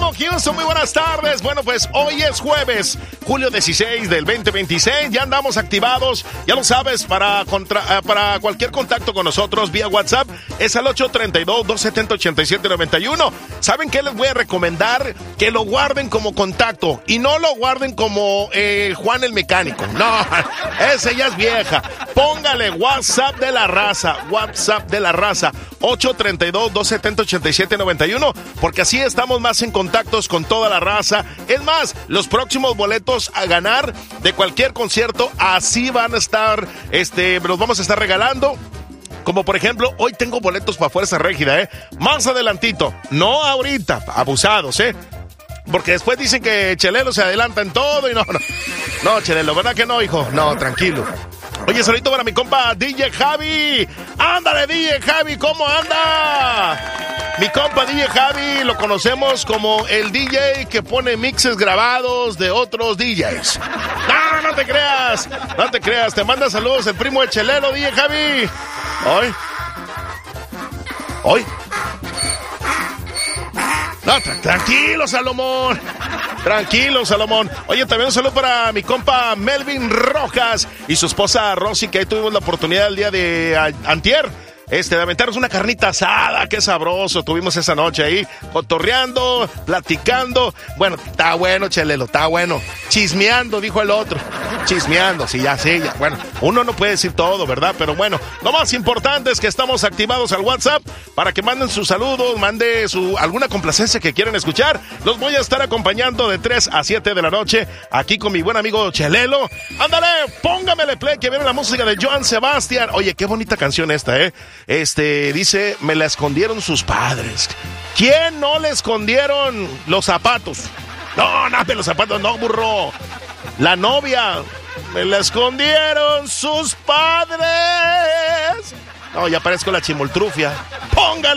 Bueno, Houston, muy buenas tardes. Bueno, pues hoy es jueves, julio 16 del 2026. Ya andamos activados. Ya lo sabes, para cualquier contacto con nosotros vía WhatsApp es al 832-270-8791. ¿Saben qué les voy a recomendar? Que lo guarden como contacto y no lo guarden como Juan el mecánico. No, ese ya es vieja. Póngale WhatsApp de la raza. WhatsApp de la raza. 832-270-8791. Porque así estamos más en contactos con toda la raza. Es más, los próximos boletos a ganar de cualquier concierto, así van a estar, los vamos a estar regalando. Como por ejemplo, hoy tengo boletos para Fuerza Régida, más adelantito, no ahorita, abusados, porque después dicen que Chelelo se adelanta en todo y no, Chelelo, ¿verdad que no, hijo? No, tranquilo. Oye, saludito para mi compa DJ Javi. Ándale, DJ Javi, ¿cómo anda? Mi compa DJ Javi lo conocemos como el DJ que pone mixes grabados de otros DJs. No te creas, te manda saludos el primo de Chelelo, DJ Javi. Hoy. No, tranquilo, Salomón. Oye, también un saludo para mi compa Melvin Rojas y su esposa Rosy, que ahí tuvimos la oportunidad el día de antier, de aventarnos una carnita asada. Qué sabroso tuvimos esa noche ahí, cotorreando, platicando. Bueno, está bueno, Chelelo, está bueno. Chismeando, dijo el otro. Chismeando, sí, ya. Bueno, uno no puede decir todo, ¿verdad? Pero bueno, lo más importante es que estamos activados al WhatsApp para que manden sus saludos, alguna complacencia que quieran escuchar. Los voy a estar acompañando de 3 a 7 de la noche aquí con mi buen amigo Chelelo. Ándale, póngamele play, que viene la música de Joan Sebastián. Oye, qué bonita canción esta, dice, me la escondieron sus padres. ¿Quién no le escondieron los zapatos? No, los zapatos no, burro. La novia, me la escondieron sus padres. No, ya parezco la chimoltrufia.